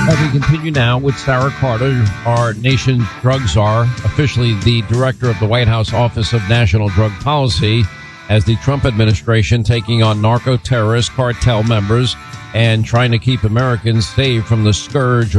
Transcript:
We continue now with Sarah Carter, our nation's drug czar, officially the director of the White House Office of National Drug Policy, as the Trump administration taking on narco-terrorist cartel members and trying to keep Americans saved from the scourge